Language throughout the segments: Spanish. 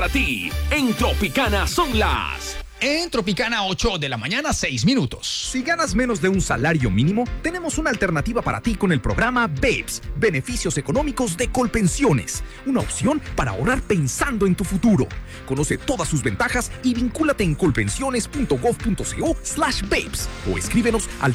Para ti, en Tropicana son las... En Tropicana 8 de la mañana, 6 minutos. Si ganas menos de un salario mínimo, tenemos una alternativa para ti con el programa BEPS, Beneficios Económicos de Colpensiones. Una opción para ahorrar pensando en tu futuro. Conoce todas sus ventajas y vincúlate en colpensiones.gov.co/BEPS o escríbenos al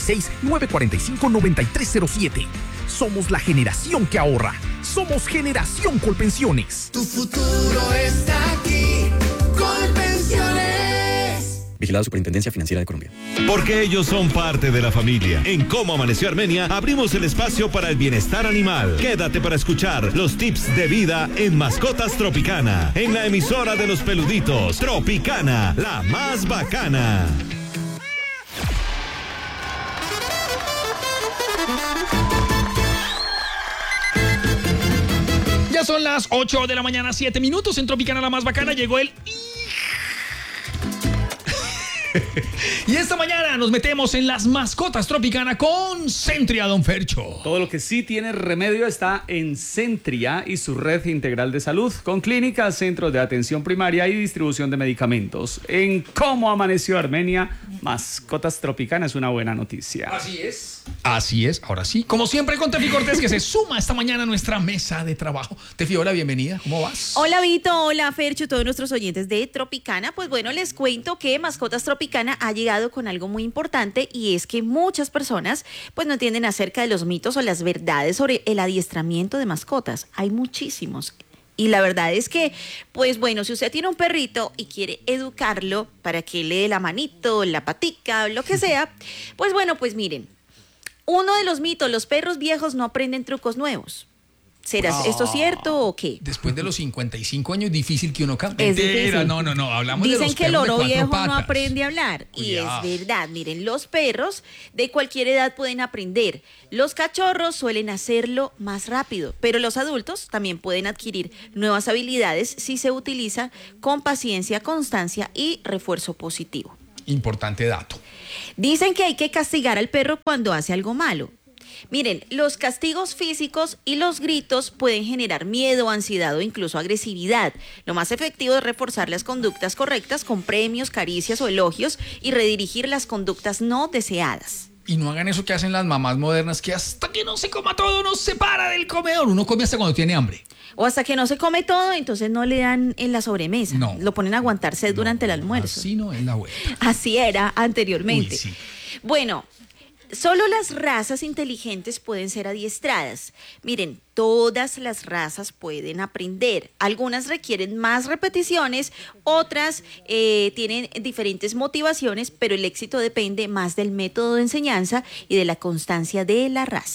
316-945-9307. Somos la generación que ahorra. Somos Generación Colpensiones. Tu futuro está aquí. Colpensiones. Vigilado Superintendencia Financiera de Colombia. Porque ellos son parte de la familia. En Cómo Amaneció Armenia abrimos el espacio para el bienestar animal. Quédate para escuchar los tips de vida en Mascotas Tropicana. En la emisora de los peluditos. Tropicana, la más bacana. Ya son las 8 de la mañana, 7 minutos. En Tropicana, la más bacana, llegó el... Y esta mañana nos metemos en las mascotas Tropicana con Centria, don Fercho. Todo lo que sí tiene remedio está en Centria y su red integral de salud, con clínicas, centros de atención primaria y distribución de medicamentos. En Cómo Amaneció Armenia, Mascotas Tropicana es una buena noticia. Así es. Así es, ahora sí. Como siempre con Tefi Cortés, que se suma esta mañana a nuestra mesa de trabajo. Tefi, hola, bienvenida, ¿cómo vas? Hola Vito, hola Fercho, todos nuestros oyentes de Tropicana. Pues bueno, les cuento que Mascotas Tropicana ha llegado con algo muy importante, y es que muchas personas pues no entienden acerca de los mitos o las verdades sobre el adiestramiento de mascotas. Hay muchísimos. Y la verdad es que, pues bueno, si usted tiene un perrito y quiere educarlo para que le dé la manito, la patica, lo que sea, pues bueno, pues miren, uno de los mitos: los perros viejos no aprenden trucos nuevos. ¿Será esto cierto o qué? Después de los 55 años, difícil que uno cambie. Es difícil. No, hablamos Dicen de los que el perros de loro cuatro viejo patas. no aprende a hablar. Cuidado. Y es verdad, miren, los perros de cualquier edad pueden aprender. Los cachorros suelen hacerlo más rápido, pero los adultos también pueden adquirir nuevas habilidades si se utiliza con paciencia, constancia y refuerzo positivo. Importante dato. Dicen que hay que castigar al perro cuando hace algo malo. Miren, los castigos físicos y los gritos pueden generar miedo, ansiedad o incluso agresividad. Lo más efectivo es reforzar las conductas correctas con premios, caricias o elogios y redirigir las conductas no deseadas. Y no hagan eso que hacen las mamás modernas, que hasta que no se coma todo no se para del comedor. Uno come hasta cuando tiene hambre. O hasta que no se come todo, entonces no le dan en la sobremesa. No. Lo ponen a aguantarse durante el almuerzo. Así no es la vuelta. Así era anteriormente. Uy, sí. Bueno, solo las razas inteligentes pueden ser adiestradas. Miren, todas las razas pueden aprender. Algunas requieren más repeticiones, otras tienen diferentes motivaciones, pero el éxito depende más del método de enseñanza y de la constancia de la raza.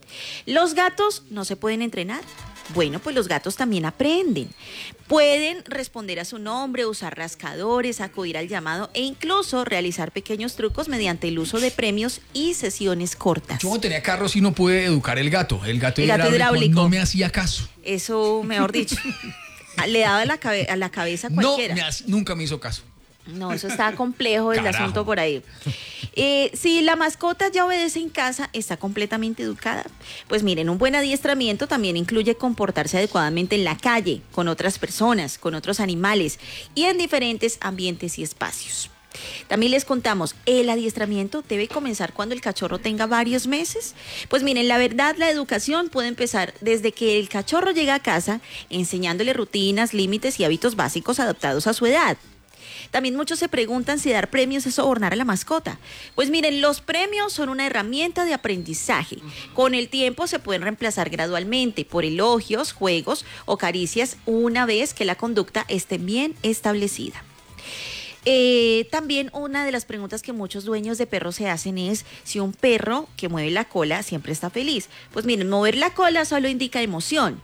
¿Los gatos no se pueden entrenar? Bueno, pues los gatos también aprenden. Pueden responder a su nombre, usar rascadores, acudir al llamado e incluso realizar pequeños trucos mediante el uso de premios y sesiones cortas. Yo cuando tenía carro sí no pude educar el gato. El gato hidráulico no me hacía caso. Eso, mejor dicho, le daba a la cabeza a cualquiera. Nunca me hizo caso. No, eso está complejo el Carajo. asunto por ahí. Si la mascota ya obedece en casa, está completamente educada. Pues miren, un buen adiestramiento también incluye comportarse adecuadamente en la calle, con otras personas, con otros animales y en diferentes ambientes y espacios. También les contamos, el adiestramiento debe comenzar cuando el cachorro tenga varios meses. Pues miren, la verdad, la educación puede empezar desde que el cachorro llega a casa, enseñándole rutinas, límites y hábitos básicos adaptados a su edad. También muchos se preguntan si dar premios es sobornar a la mascota. Pues miren, los premios son una herramienta de aprendizaje. Con el tiempo se pueden reemplazar gradualmente por elogios, juegos o caricias una vez que la conducta esté bien establecida. También una de las preguntas que muchos dueños de perros se hacen es si un perro que mueve la cola siempre está feliz. Pues miren, mover la cola solo indica emoción.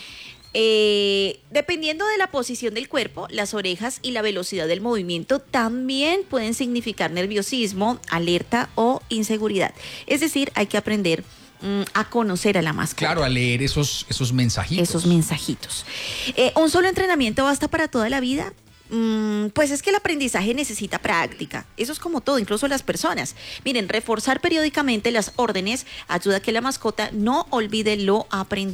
Dependiendo de la posición del cuerpo, las orejas y la velocidad del movimiento también pueden significar nerviosismo, alerta o inseguridad. Es decir, hay que aprender a conocer a la mascota. Claro, a leer esos mensajitos. Esos mensajitos. ¿Un solo entrenamiento basta para toda la vida? Pues es que el aprendizaje necesita práctica. Eso es como todo, incluso las personas. Miren, reforzar periódicamente las órdenes ayuda a que la mascota no olvide lo aprendido.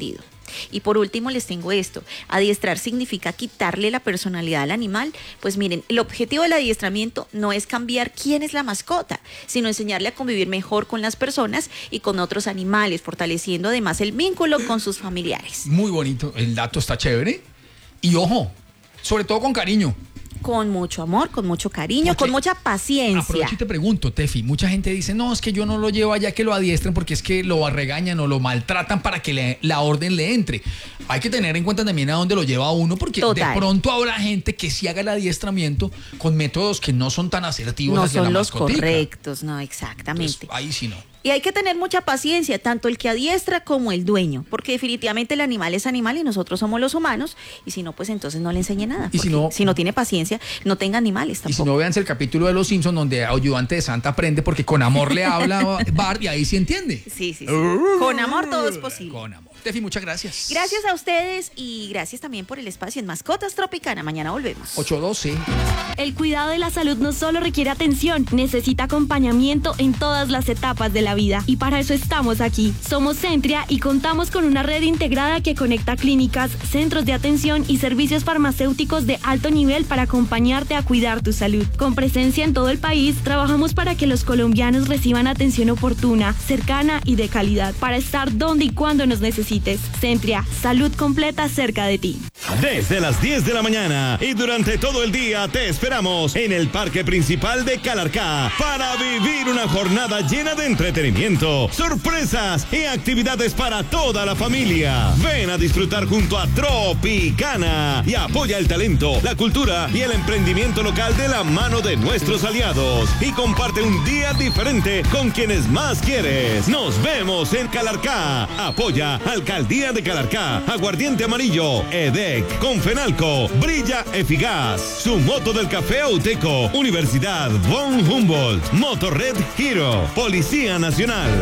Y por último les tengo esto, adiestrar significa quitarle la personalidad al animal. Pues miren, el objetivo del adiestramiento no es cambiar quién es la mascota, sino enseñarle a convivir mejor con las personas y con otros animales, fortaleciendo además el vínculo con sus familiares. Muy bonito, el dato está chévere. Y ojo, sobre todo con cariño. Con mucho amor, con mucho cariño, Porque con mucha paciencia. Aprovecho y te pregunto, Tefi, mucha gente dice, no, es que yo no lo llevo allá que lo adiestren porque es que lo regañan o lo maltratan para que la orden le entre. Hay que tener en cuenta también a dónde lo lleva uno, porque Total. de pronto habrá gente que sí haga el adiestramiento con métodos que no son tan asertivos No hacia son la los mascotica. correctos, no, exactamente. Entonces, ahí sí no. Y hay que tener mucha paciencia, tanto el que adiestra como el dueño, porque definitivamente el animal es animal y nosotros somos los humanos, y si no, pues entonces no le enseñe nada. Y si porque no- tiene paciencia, no tenga animales Y tampoco. si no, véanse el capítulo de Los Simpsons donde ayudante de Santa aprende porque con amor le habla Bart y ahí sí entiende. Sí. Con amor todo es posible. Con amor. Tefi, muchas gracias. Gracias a ustedes y gracias también por el espacio en Mascotas Tropicana. Mañana volvemos. 8:12. El cuidado de la salud no solo requiere atención, necesita acompañamiento en todas las etapas de la vida. Y para eso estamos aquí. Somos Centria y contamos con una red integrada que conecta clínicas, centros de atención y servicios farmacéuticos de alto nivel para acompañarte a cuidar tu salud. Con presencia en todo el país, trabajamos para que los colombianos reciban atención oportuna, cercana y de calidad, para estar donde y cuando nos necesites. Centria, salud completa cerca de ti. Desde las 10 de la mañana y durante todo el día te esperamos en el Parque Principal de Calarcá para vivir una jornada llena de entretenimiento, sorpresas y actividades para toda la familia. Ven a disfrutar junto a Tropicana y apoya el talento, la cultura y el emprendimiento local de la mano de nuestros aliados. Y comparte un día diferente con quienes más quieres. Nos vemos en Calarcá. Apoya Alcaldía de Calarcá, Aguardiente Amarillo, EDEC, Confenalco, Brilla Eficaz, Su Moto del Café Auteco, Universidad von Humboldt, Motorred Hero, Policía Nacional.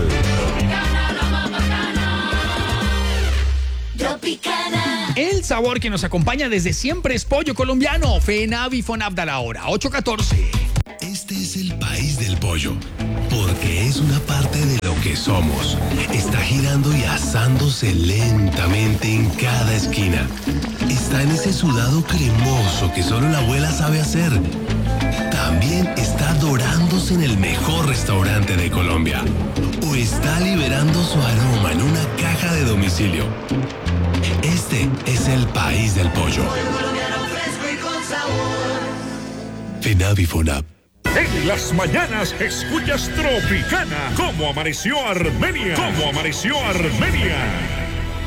Tropicana. El sabor que nos acompaña desde siempre es pollo colombiano. FENAV y FONAV da la hora. 8:14. Este es el país del pollo, porque es una parte de lo que somos. Está girando y asándose lentamente en cada esquina. Está en ese sudado cremoso que solo la abuela sabe hacer. También está dorándose en el mejor restaurante de Colombia. O está liberando su aroma en una caja de domicilio. Este es el país del pollo. FENAV y FONAV. En las mañanas escuchas Tropicana. ¿Cómo amaneció Armenia? ¿Cómo amaneció Armenia?